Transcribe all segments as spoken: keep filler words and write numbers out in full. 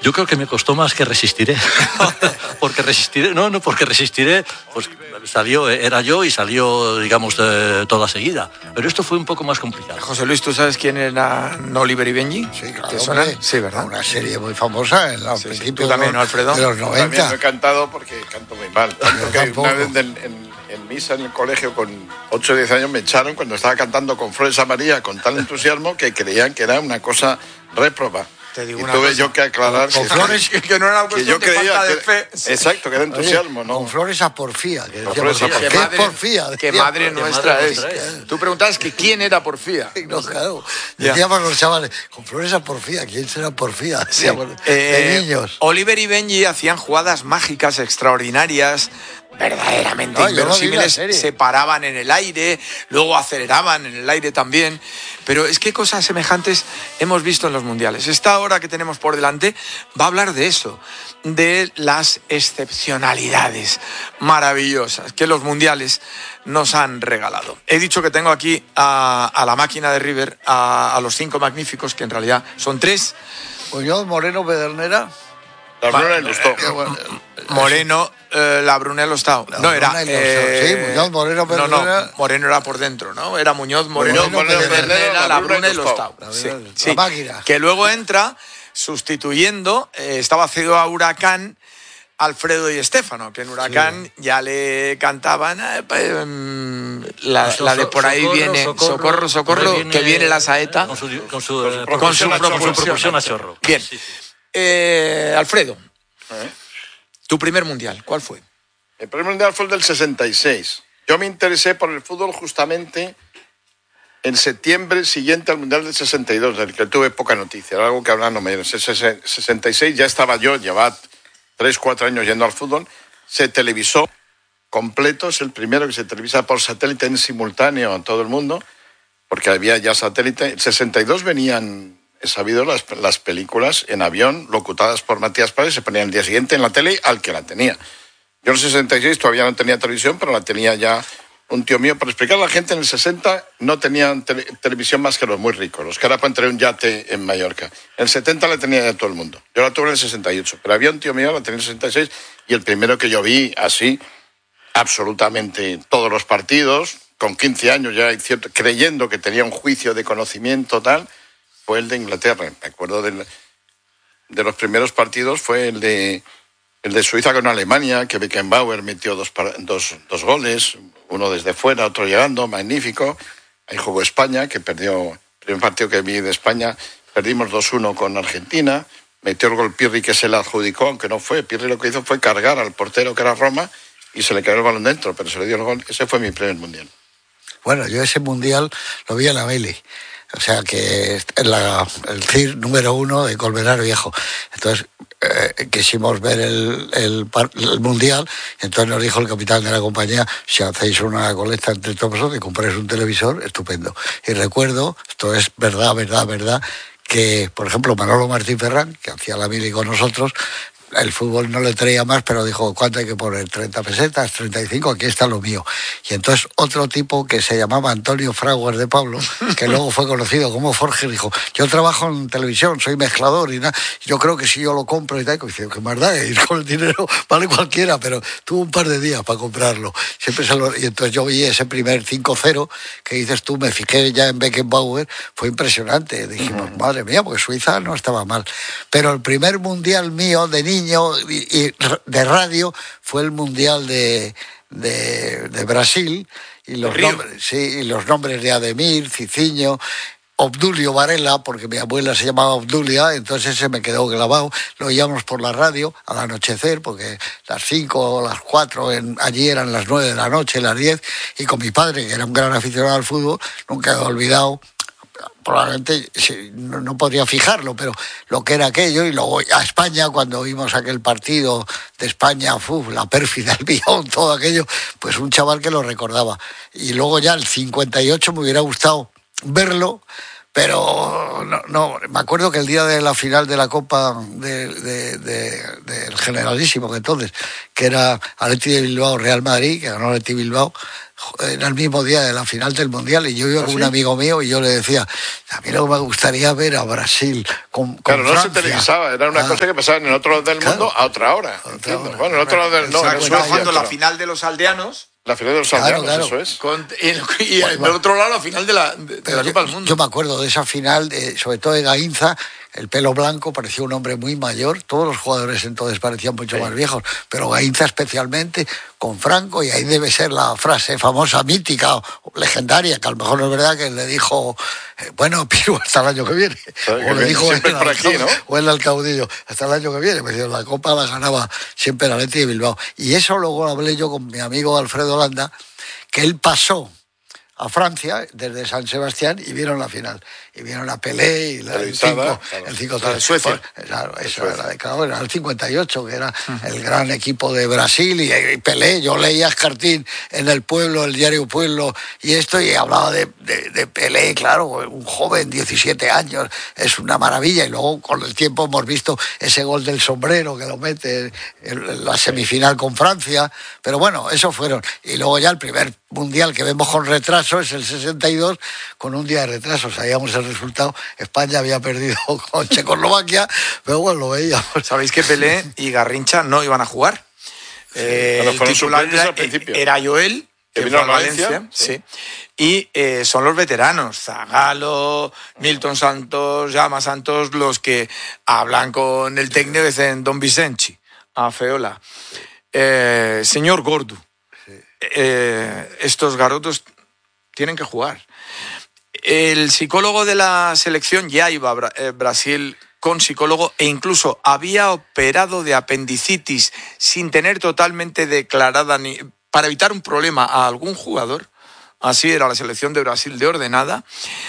Yo creo que me costó más que resistiré. porque resistiré, no, no, porque resistiré, pues salió, era yo y salió, digamos, de, toda seguida. Pero esto fue un poco más complicado. José Luis, ¿tú sabes quién era Oliver y Benji? Sí, claro. ¿Te suena? Hombre, Sí, ¿verdad? Una serie muy famosa en los sí, principios sí. ¿Tú también, de, ¿no, Alfredo? de los Yo noventa. también lo he cantado porque canto muy mal. Tanto que tampoco. una vez en, en, en misa en el colegio con ocho o diez años me echaron cuando estaba cantando con Flores a María con tal entusiasmo que creían que era una cosa réproba. Te digo y una tuve cosa. yo que aclarar Con que, flores, que, que no era una que cuestión yo de creía falta de que, fe. exacto, que era entusiasmo, Oye, ¿no? Con flores a porfía. Que Con decíamos, flores a ¿qué porfía. es porfía? Que Decíamos. madre que nuestra madre es. nuestra es. Tú preguntabas que quién era Porfía. No, claro. Ya. Decíamos los chavales, con flores a porfía. ¿Quién será porfía? Decíamos, Eh, de niños. Oliver y Benji hacían jugadas mágicas extraordinarias, verdaderamente No, yo lo vi en la inverosímiles, serie. se paraban en el aire, luego aceleraban en el aire también, pero es que cosas semejantes hemos visto en los mundiales. Esta hora que tenemos por delante va a hablar de eso, de las excepcionalidades maravillosas que los mundiales nos han regalado. He dicho que tengo aquí a, a la máquina de River, a, a los cinco magníficos, que en realidad son tres. Muñoz, Moreno, Pedernera. La Bruna y Lustó. Eh, bueno, Moreno, eh, la Bruna y Lostau. La No, era... Bruna y Lostau, sí, Muñoz, Moreno, No, Pedernera. no, Moreno era por dentro, ¿no? Era Muñoz, Moreno, Moreno, Pedernera, Pedernera, la Bruna y Lostau. La Sí, Bruna y- sí. la máquina. Que luego entra sustituyendo, eh, estaba cedido a Huracán, Alfredo y Estefano, que en Huracán ya le cantaban eh, pues, mm, la, So- la de por ahí socorro, viene, socorro, socorro, socorro, ahí que viene la saeta. Con su, con su, Con su eh, propulsión con su a chorro. propulsión, propulsión a chorro. Bien. Sí, sí. Eh, Alfredo, ¿Eh? tu primer mundial, ¿cuál fue? El primer mundial fue el del sesenta y seis. Yo me interesé por el fútbol justamente en septiembre siguiente al mundial del sesenta y dos, del que tuve poca noticia, era algo que hablaban los mayores. En el sesenta y seis ya estaba yo, llevaba tres, cuatro años yendo al fútbol. Se televisó completo, es el primero que se televisa por satélite en simultáneo a todo el mundo, porque había ya satélite. En el sesenta y dos venían, he sabido, las, las películas en avión, locutadas por Matías Paredes, se ponían el día siguiente en la tele al que la tenía. Yo en el sesenta y seis todavía no tenía televisión, pero la tenía ya un tío mío. Para explicar a la gente, en el sesenta no tenían tele, televisión más que los muy ricos, los que ahora pueden tener un yate en Mallorca. En el setenta la tenía ya todo el mundo. Yo la tuve en el sesenta y ocho, pero había un tío mío, la tenía en el sesenta y seis, y el primero que yo vi así, absolutamente todos los partidos, con quince años ya cierto, creyendo que tenía un juicio de conocimiento tal, fue el de Inglaterra. Me acuerdo del, de los primeros partidos, fue el de... El de Suiza con Alemania, que Beckenbauer metió dos, dos, dos goles, uno desde fuera, otro llegando, magnífico. Ahí jugó España, que perdió el primer partido que vi de España, perdimos dos uno con Argentina. Metió el gol Pirri, que se le adjudicó, aunque no fue. Pirri lo que hizo fue cargar al portero, que era Roma, y se le cayó el balón dentro, pero se le dio el gol. Ese fue mi primer mundial. Bueno, yo ese mundial lo vi en la Meli. O sea que es la, el C I R número uno de Colmenar Viejo. Entonces eh, quisimos ver el, el, el mundial, y entonces nos dijo el capitán de la compañía: si hacéis una colecta entre todos vosotros y compráis un televisor, estupendo. Y recuerdo, esto es verdad, verdad, verdad, que por ejemplo Manolo Martín Ferrán, que hacía la mili con nosotros, el fútbol no le traía más, pero dijo: ¿cuánto hay que poner? treinta pesetas, treinta y cinco, aquí está lo mío. Y entonces otro tipo que se llamaba Antonio Fraguas de Pablo, que luego fue conocido como Forge, dijo: yo trabajo en televisión, soy mezclador y nada, yo creo que si yo lo compro y tal, y dice: que más da, ir con el dinero vale cualquiera, pero tuvo un par de días para comprarlo. Siempre se lo... Y entonces yo vi ese primer cinco cero que dices tú, me fijé ya en Beckenbauer, fue impresionante. Dijimos, madre mía, porque Suiza no estaba mal. Pero el primer mundial mío de niño y de radio fue el mundial de, de, de Brasil, y los nombres, sí, y los nombres de Ademir, Cicinho, Obdulio Varela, porque mi abuela se llamaba Obdulia, entonces se me quedó grabado. Lo oíamos por la radio al anochecer, porque las cinco o las cuatro en, allí eran las nueve de la noche, las diez, y con mi padre, que era un gran aficionado al fútbol, nunca he olvidado. Probablemente no, no podría fijarlo, pero lo que era aquello. Y luego a España, cuando vimos aquel partido de España, uf, la pérfida, el Billón, todo aquello, pues un chaval que lo recordaba. Y luego ya el cincuenta y ocho me hubiera gustado verlo, Pero no, no, me acuerdo que el día de la final de la Copa del de, de, de, Generalísimo, que entonces, que era Athletic de Bilbao, Real Madrid, que ganó Athletic Bilbao, era el mismo día de la final del Mundial, y yo iba ¿Ah, con sí? un amigo mío y yo le decía, a mí lo que me gustaría ver a Brasil con, con Claro, no Francia. se televisaba, era una ah, cosa que pasaba en el otro lado del claro, mundo a otra hora. Otra hora. Bueno, en el otro lado del mundo. No, no, cuando la final de los aldeanos. La final de los aldeanos, claro, claro. Eso es. Con, y y bueno, del otro lado, la final de la, de, de la Copa del Mundo. Yo me acuerdo de esa final, de, sobre todo de Gainza, el pelo blanco, parecía un hombre muy mayor. Todos los jugadores entonces parecían mucho sí. más viejos, pero Gainza especialmente, con Franco, y ahí debe ser la frase famosa, mítica, o legendaria, que a lo mejor no es verdad, que le dijo, eh, bueno, Piru, hasta el año que viene. O le dijo siempre por aquí, ¿no? O él al caudillo, hasta el año que viene. Me dijo, la Copa la ganaba siempre el Athletic de Bilbao. Y eso luego lo hablé yo con mi amigo Alfredo Landa, que él pasó a Francia desde San Sebastián y vieron la final. Y vieron a Pelé y la, el cinco tres. De Suecia. Pues, claro, eso era, de, claro, era el cincuenta y ocho, que era uh-huh. el gran equipo de Brasil, y, y Pelé. Yo leía Escartín en El Pueblo, el diario Pueblo, y esto, y hablaba de, de, de Pelé, claro, un joven, diecisiete años, es una maravilla. Y luego con el tiempo hemos visto ese gol del sombrero que lo mete en la semifinal con Francia. Pero bueno, eso fueron. Y luego ya el primer mundial que vemos con retraso es el sesenta y dos, con un día de retraso. Sabíamos el resultado, España había perdido con Checoslovaquia, pero bueno, lo veíamos. Sabéis que Pelé y Garrincha no iban a jugar. Sí, eh, el titular era, era Joel, que, que vino a Valencia, Valencia sí. sí. Y eh, son los veteranos, Zagallo, Milton Santos, Llama Santos, los que hablan con el técnico y dicen Don Vicente, a Feola. Eh, señor Gordo, eh, estos garotos tienen que jugar. El psicólogo de la selección ya iba a Brasil con psicólogo, e incluso había operado de apendicitis sin tener totalmente declarada, ni para evitar un problema a algún jugador. Así era la selección de Brasil de ordenada.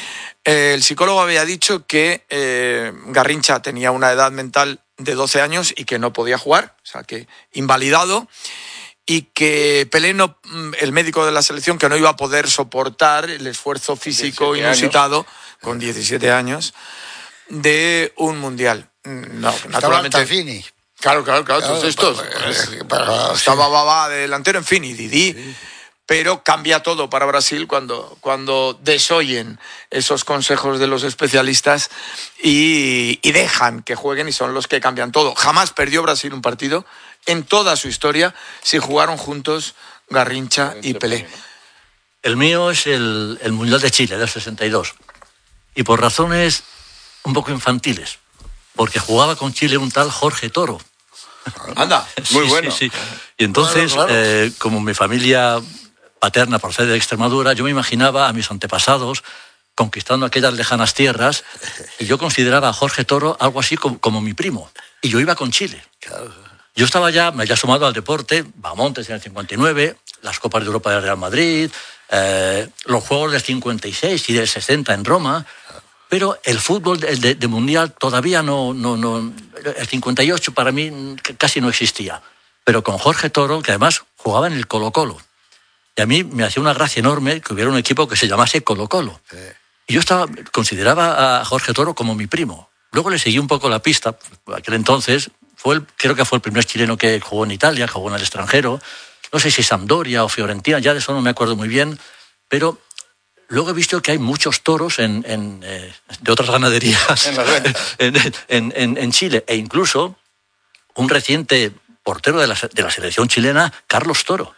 El psicólogo había dicho que eh, Garrincha tenía una edad mental de doce años y que no podía jugar, o sea que invalidado. Y que Pelé, no, el médico de la selección, que no iba a poder soportar el esfuerzo físico inusitado, con diecisiete años, de un mundial. No, estaba naturalmente. Altafini. Claro, claro, claro, todos estos. Para, para, para, estaba sí. Babá de delantero, en fin, y Didi. Sí. Pero cambia todo para Brasil cuando, cuando desoyen esos consejos de los especialistas y, y dejan que jueguen, y son los que cambian todo. Jamás perdió Brasil un partido en toda su historia si jugaron juntos Garrincha y Pelé. El mío es el, el Mundial de Chile del sesenta y dos, y por razones un poco infantiles, porque jugaba con Chile un tal Jorge Toro. Anda, muy sí, bueno. Sí, sí. Y entonces, claro, claro. Eh, como mi familia paterna procede de Extremadura, yo me imaginaba a mis antepasados conquistando aquellas lejanas tierras, y yo consideraba a Jorge Toro algo así como, como mi primo, y yo iba con Chile. Claro. Yo estaba ya, me había sumado al deporte, Bamontes en el cincuenta y nueve, las Copas de Europa del Real Madrid, eh, los Juegos del cincuenta y seis y del sesenta en Roma, pero el fútbol de, de, de mundial todavía no, no, no... El cincuenta y ocho para mí casi no existía. Pero con Jorge Toro, que además jugaba en el Colo-Colo. Y a mí me hacía una gracia enorme que hubiera un equipo que se llamase Colo-Colo. Sí. Y yo estaba, consideraba a Jorge Toro como mi primo. Luego le seguí un poco la pista. Aquel entonces... Fue el, creo que fue el primer chileno que jugó en Italia, jugó en el extranjero. No sé si Sampdoria o Fiorentina, ya de eso no me acuerdo muy bien. Pero luego he visto que hay muchos toros en, en, eh, de otras ganaderías en, en, en, en Chile. E incluso un reciente portero de la, de la selección chilena, Carlos Toro,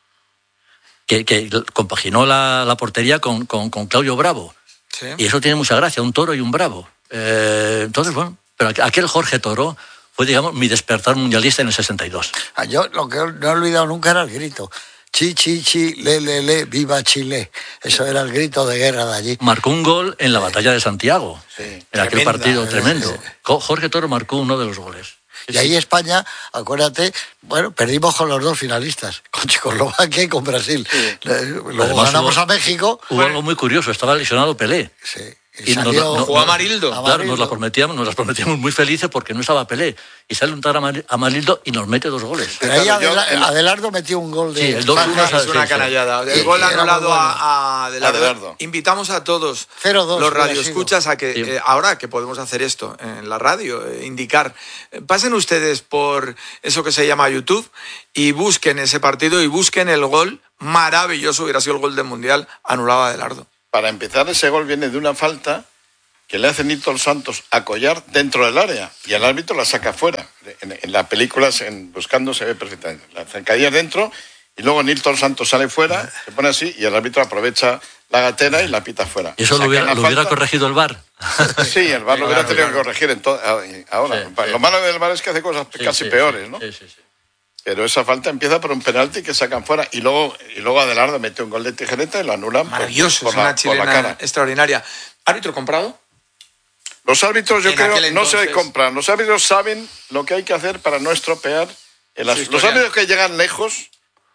que, que compaginó la, la portería con, con, con Claudio Bravo. ¿Sí? Y eso tiene mucha gracia, un toro y un bravo. Eh, entonces, bueno, pero aquel Jorge Toro fue, digamos, mi despertar mundialista en el sesenta y dos. Ah, yo lo que no he olvidado nunca era el grito. Chi, chi, chi, le, le, le, viva Chile. Eso era el grito de guerra de allí. Marcó un gol en la batalla de Santiago, sí, en tremenda, aquel partido tremendo. Sí. Jorge Toro marcó uno de los goles. Y ahí España, acuérdate, bueno, perdimos con los dos finalistas, con Checoslovaquia y con Brasil. Sí. Luego además ganamos hubo, a México. Hubo algo muy curioso, estaba lesionado Pelé. Sí. Y Y nos, salió- no- no- Jugó Amarildo. Claro, Amarildo. nos las prometíamos, nos las prometíamos muy felices porque no estaba Pelé. Y sale un tal Amar- Amarildo y nos mete dos goles. Pero ahí Claro, yo- Adela- el- Adelardo metió un gol de... Sí, el dos uno Zanja. Es una sí, sí. canallada. El Sí, gol sí, era anulado muy bueno. a, a Adelardo. Adelardo. Invitamos a todos cero dos los hubiera radioescuchas a que, Sí. eh, ahora que podemos hacer esto en la radio, eh, indicar, eh, pasen ustedes por eso que se llama YouTube y busquen ese partido y busquen el gol maravilloso, hubiera sido el gol del Mundial, anulado a Adelardo. Para empezar, ese gol viene de una falta que le hace Nilton Santos a Collar dentro del área y el árbitro la saca fuera. En, en la película, en Buscando, se ve perfectamente. La zancadilla dentro y luego Nilton Santos sale fuera, se pone así y el árbitro aprovecha la gatera y la pita fuera. Y eso lo Saca hubiera, una lo hubiera falta. corregido el V A R. Sí, el V A R lo hubiera Claro, tenido que claro. corregir en to- ahora. Sí, Lo sí. malo del V A R es que hace cosas Sí, casi sí, peores, sí, ¿no? sí, sí, sí. Pero esa falta empieza por un penalti que sacan fuera y luego, y luego Adelardo mete un gol de tijereta y lo anulan por- Maravilloso, por, es una la, por la chilena cara. extraordinaria. ¿Árbitro comprado? Los árbitros, yo En creo, aquel no se entonces- compran. Los árbitros saben lo que hay que hacer para no estropear. el as- Su Los historial. árbitros que llegan lejos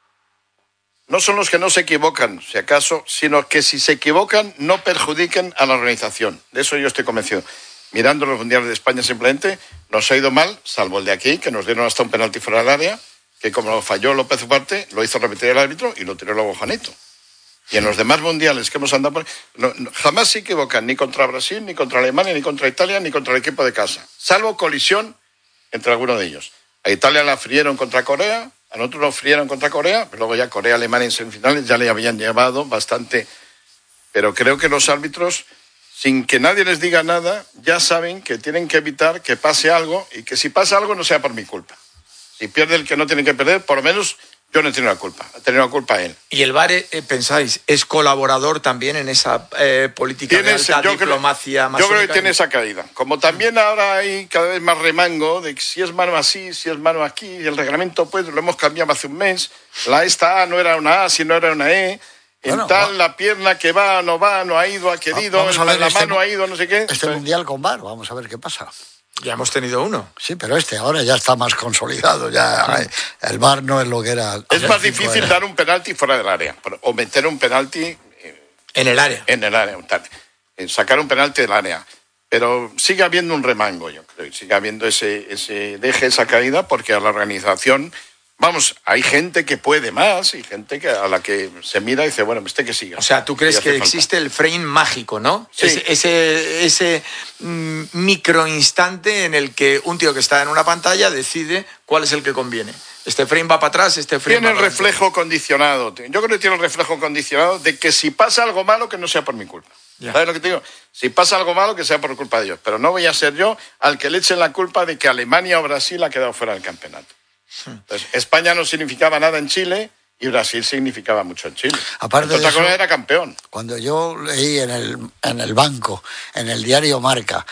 no son los que no se equivocan, si acaso, sino que si se equivocan no perjudiquen a la organización. De eso yo estoy convencido. Mirando los mundiales de España simplemente nos ha ido mal, salvo el de aquí, que nos dieron hasta un penalti fuera del área, que como lo falló López Ugarte, lo hizo repetir el árbitro y lo tiró luego Juanito. Y en los demás mundiales que hemos andado por... no- no- jamás se equivocan ni contra Brasil, ni contra Alemania, ni contra Italia, ni contra el equipo de casa. Salvo colisión entre alguno de ellos. A Italia la frieron contra Corea, a nosotros lo frieron contra Corea, pero luego ya Corea, Alemania en semifinales ya le habían llevado bastante. Pero creo que los árbitros, sin que nadie les diga nada, ya saben que tienen que evitar que pase algo y que si pasa algo no sea por mi culpa. Si pierde el que no tiene que perder, por lo menos yo no he tenido la culpa, ha tenido la culpa él. Y el V A R, eh, pensáis, es colaborador también en esa eh, política de Tienes- alta yo, creo, diplomacia yo masónica. creo que tiene esa caída. Como también ahora hay cada vez más remango de que si es mano así, si es mano aquí, y el reglamento pues lo hemos cambiado hace un mes. La esta A no era una A, sino era una E. En Bueno, tal, va- la pierna que va, no va, no ha ido, ha querido, Vamos a el- ver la este mano mu- ha ido, no sé qué. Este mundial con V A R, vamos a ver qué pasa. Ya hemos tenido uno. Sí, pero este ahora ya está más consolidado. Ya eh, el V A R no es lo que era. Es más Cinco difícil era. dar un penalti fuera del área o meter un penalti En el área. en el área, un tal, eh, sacar un penalti del área. Pero sigue habiendo un remango, yo creo, y sigue habiendo ese, ese deje, esa caída, porque a la organización, vamos, hay gente que puede más y gente que a la que se mira y dice, bueno, este que siga. O sea, ¿tú crees Y hace que falta. existe el frame mágico, no? Sí. Ese, ese, ese mm, microinstante en el que un tío que está en una pantalla decide cuál es el que conviene. Este frame va para atrás, este frame Tiene va el para adelante. reflejo condicionado. Yo creo que tiene el reflejo condicionado de que si pasa algo malo, que no sea por mi culpa. Ya. ¿Sabes lo que te digo? Si pasa algo malo, que sea por culpa de ellos. Pero no voy a ser yo al que le echen la culpa de que Alemania o Brasil ha quedado fuera del campeonato. Entonces, España no significaba nada en Chile y Brasil significaba mucho en Chile. Aparte Entonces, de eso- Corea era campeón. Cuando yo leí en el, en el banco, en el diario Marca,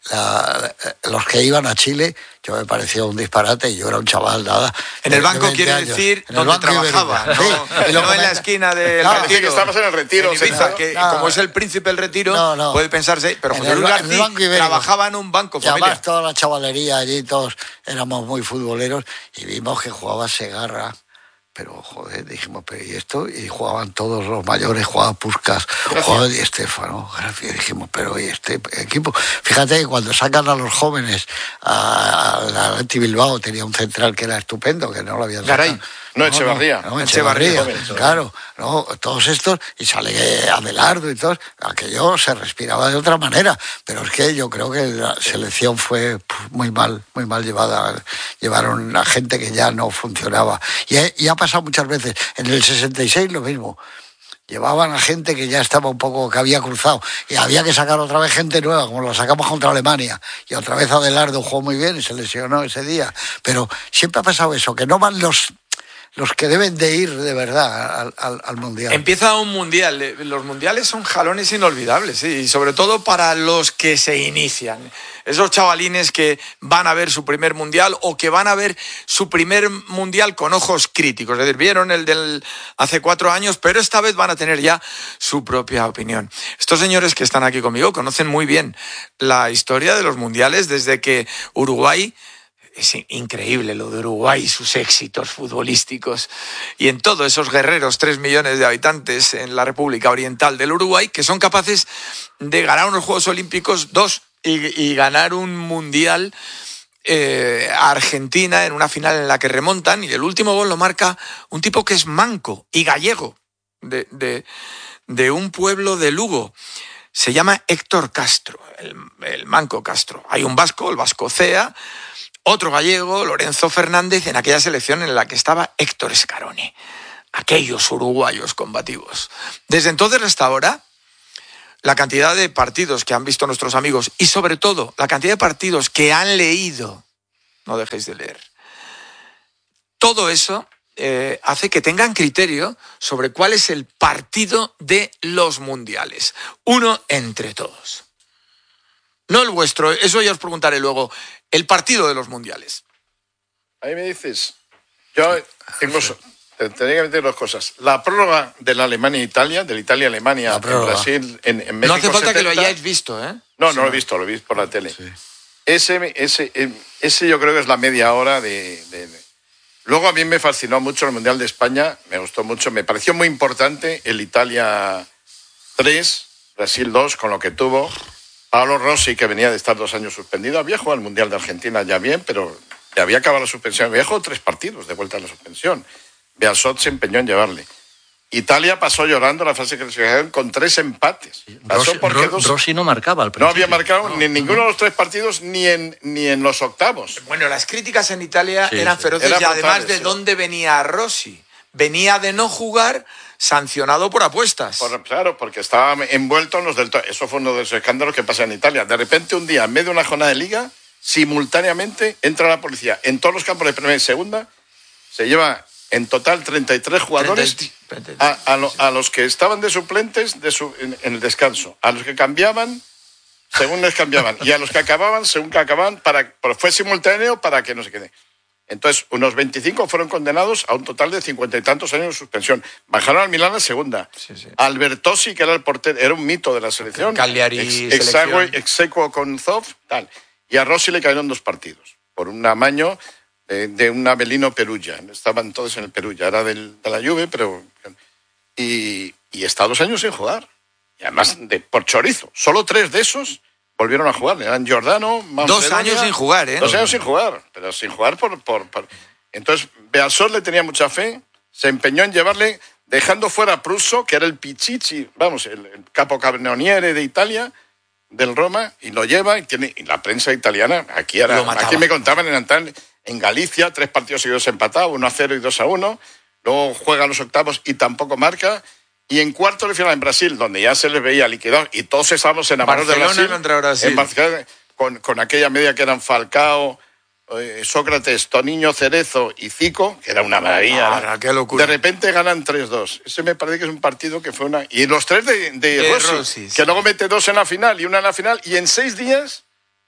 la- los que iban a Chile, yo me pareció un disparate y yo era un chaval, nada. En de- el de banco veinte quiere años. decir En el donde Banco Ibérica. trabajaba, Sí, no, y lo no en la comenta- esquina del No, retiro. Parece que estabas en el retiro, En Ibiza, sentado. que No. como es el príncipe del retiro, No, no. puede pensarse, pero En José el Luis ba- en el García Banco Ibérico. trabajaba en un banco, Y además familia. toda la chavalería allí, todos éramos muy futboleros y vimos que jugaba Segarra. Pero, joder, dijimos, pero ¿y esto? Y jugaban todos los mayores, jugaba Puskás, jugaba Di Stéfano, gracias. Dijimos, pero ¿y este equipo? Fíjate que cuando sacan a los jóvenes a, a la Athletic Bilbao, tenía un central que era estupendo, que no lo habían Garay. sacado. No, Echevarría. No, Echevarría, Echevarría, claro. No, todos estos, y sale Adelardo y todos, aquello se respiraba de otra manera. Pero es que yo creo que la selección fue puf, muy mal, muy mal llevada. Llevaron a gente que ya no funcionaba. Y, ha- y ha pasado muchas veces. En el sesenta y seis lo mismo. Llevaban a gente que ya estaba un poco, que había cruzado. Y había que sacar otra vez gente nueva, como lo sacamos contra Alemania. Y otra vez Adelardo jugó muy bien y se lesionó ese día. Pero siempre ha pasado eso, que no van los, los que deben de ir de verdad al, al, al Mundial. Empieza un mundial. eh, Los mundiales son jalones inolvidables, sí, y sobre todo para los que se inician. Esos chavalines que van a ver su primer mundial o que van a ver su primer mundial con ojos críticos. Es decir, vieron el del hace cuatro años, pero esta vez van a tener ya su propia opinión. Estos señores que están aquí conmigo conocen muy bien la historia de los mundiales desde que Uruguay es increíble lo de Uruguay y sus éxitos futbolísticos. Y en todos esos guerreros, tres millones de habitantes en la República Oriental del Uruguay, que son capaces de ganar unos Juegos Olímpicos, dos, y, y ganar un Mundial eh, a Argentina en una final en la que remontan, y el último gol lo marca un tipo que es manco y gallego, de, de, de un pueblo de Lugo. Se llama Héctor Castro, el, el manco Castro. Hay un vasco, el Vasco Cea, otro gallego, Lorenzo Fernández, en aquella selección en la que estaba Héctor Scaroni. Aquellos uruguayos combativos. Desde entonces hasta ahora, la cantidad de partidos que han visto nuestros amigos y sobre todo la cantidad de partidos que han leído, no dejéis de leer, todo eso eh, hace que tengan criterio sobre cuál es el partido de los mundiales. Uno entre todos. No el vuestro, eso ya os preguntaré luego. El partido de los mundiales. Ahí me dices, yo tengo, tendría que meter dos cosas. La prórroga de la Alemania-Italia, de la Italia-Alemania en Brasil, en, en México. No hace falta setenta. que lo hayáis visto, ¿eh? No, no sí. lo he visto, lo he visto por la tele. Sí. Ese, ese, ese yo creo que es la media hora de, de, de... Luego a mí me fascinó mucho el Mundial de España, me gustó mucho, me pareció muy importante el Italia tres, Brasil dos, con lo que tuvo. Paolo Rossi, que venía de estar dos años suspendido, había jugado el Mundial de Argentina ya bien, pero ya había acabado la suspensión. Había jugado tres partidos de vuelta a la suspensión. Beassot se empeñó en llevarle. Italia pasó llorando la fase de clasificación con tres empates. Pasó Rossi, porque Ro, dos... Rossi no marcaba al principio. No había marcado no, ni en ninguno no. de los tres partidos ni en, ni en los octavos. Bueno, las críticas en Italia sí, eran sí. feroces Eran y además brutales, de sí. dónde venía Rossi. Venía de no jugar, sancionado por apuestas. Por, claro, porque estaba envuelto en los del... Eso fue uno de los escándalos que pasa en Italia. De repente, un día, en medio de una jornada de liga, simultáneamente entra la policía en todos los campos de primera y segunda, se lleva en total treinta y tres jugadores treinta y tres. a, a, lo, a los que estaban de suplentes de su, en, en el descanso, a los que cambiaban según les cambiaban y a los que acababan según que acababan, para, pero fue simultáneo para que no se quede. Entonces, unos veinticinco fueron condenados a un total de cincuenta y tantos años de suspensión. Bajaron al Milán a segunda. Sí, sí. Albertosi, que era el portero, era un mito de la selección. Cagliari, ex, selección. Execuo, execuo con Zoff, tal. Y a Rossi le cayeron dos partidos por un amaño de, de un Avelino Perugia. Estaban todos en el Perugia, era del, de la Juve, pero... Y, y está dos años sin jugar. Y además, de, por chorizo. Solo tres de esos volvieron a jugar. Eran Giordano, Manfredonia. Dos años sin jugar, ¿eh? Dos años sin jugar, pero sin jugar por... por, por... Entonces, Beassot le tenía mucha fe, se empeñó en llevarle, dejando fuera a Prusso, que era el Pichichi, vamos, el, el capocannoniere de Italia, del Roma, y lo lleva, y tiene y la prensa italiana, aquí era, aquí me contaban en Antal, en Galicia, tres partidos seguidos empatados, uno a cero y dos a uno, luego juega los octavos y tampoco marca, y en cuarto de final en Brasil, donde ya se les veía liquidado, y todos estábamos enamorados de Brasil, contra Brasil. en Barcelona, con, con aquella media que eran Falcao, eh, Sócrates, Toniño, Cerezo y Zico, que era una maravilla. Ah, qué locura. De repente ganan tres dos. Ese me parece que es un partido que fue una... Y los tres de, de, De Rossi, Rossi, sí. que luego mete dos en la final y una en la final, y en seis días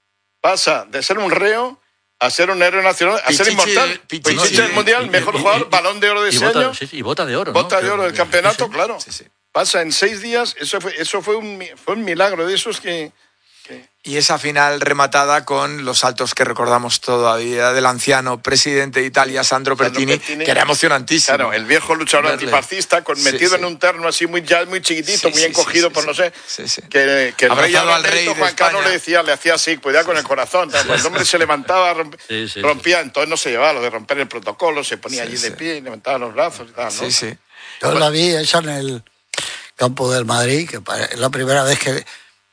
pasa de ser un reo a ser un héroe nacional, a Pichichi, ser inmortal. Pichichi, Pichichi del Mundial, y- mejor y- jugador, y- balón de oro de y ese bota, año, sí, y bota de oro, ¿no? bota de oro del Sí, campeonato, sí. claro. Sí, sí. Pasa en seis días, eso fue, eso fue, un, mi- fue un milagro de esos que... que Y esa final rematada con los saltos que recordamos todavía del anciano presidente de Italia, Sandro Sandro Pertini, Pertini. que era emocionantísimo. Claro, el viejo luchador Verle. antifascista, con, Sí, metido sí. en un terno así muy, ya muy chiquitito, Sí, muy sí, encogido sí, por sí, no sé, sí, sí. que, que el rey, Abrazado al rey Alberto de Juan Carlos España. le decía, le hacía así, cuidado con el corazón. tal, pues el hombre se levantaba, romp- Sí, sí, rompía, entonces no se llevaba lo de romper el protocolo, se ponía Sí, allí sí. de pie y levantaba los brazos y tal, ¿no? Sí, sí. Yo la vi esa en el campo del Madrid, que pa- es la primera vez que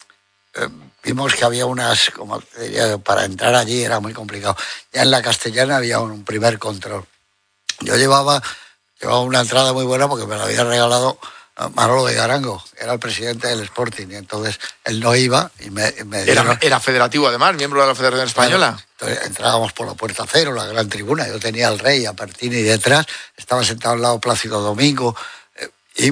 eh, vimos que había unas, como te diría, para entrar allí era muy complicado. Ya en la Castellana había un primer control. Yo llevaba, llevaba una entrada muy buena porque me la había regalado eh, Manolo de Garango, era el presidente del Sporting, y entonces él no iba y me, y me Era, dieron- era federativo además, miembro de la Federación Española. Entonces entrábamos por la puerta cero, la gran tribuna. Yo tenía al rey, a Pertini detrás, estaba sentado al lado Plácido Domingo, eh, y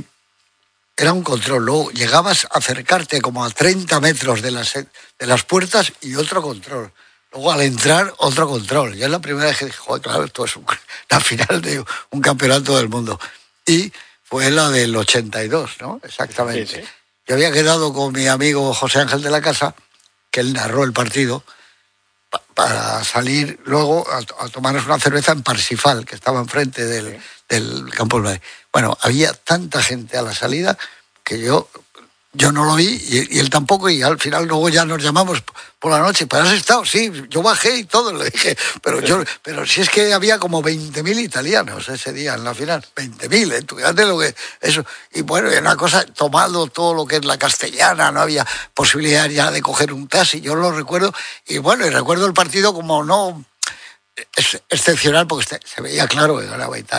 era un control. Luego llegabas a acercarte como a treinta metros de las, de las puertas y otro control. Luego al entrar, otro control. Ya es la primera vez que dije, joder, claro, esto es un- la final de un campeonato del mundo. Y fue la del ochenta y dos, ¿no? Exactamente. Sí, sí. Yo había quedado con mi amigo José Ángel de la Casa, que él narró el partido, pa- para salir luego a, a tomarnos una cerveza en Parsifal, que estaba enfrente del, sí. del Campo del Madrid. Bueno, había tanta gente a la salida que yo... Yo no lo vi y, y él tampoco, y al final luego ya nos llamamos por la noche. ¿Pero has estado? Sí, yo bajé y todo, le dije. Pero yo, pero si es que había como veinte mil italianos ese día en la final. veinte mil, ¿eh? Fíjate lo que... Eso. Y bueno, era una cosa, tomado todo lo que es la Castellana, no había posibilidad ya de coger un taxi, yo lo recuerdo. Y bueno, y recuerdo el partido como no... excepcional, porque se veía claro que ganaba Italia.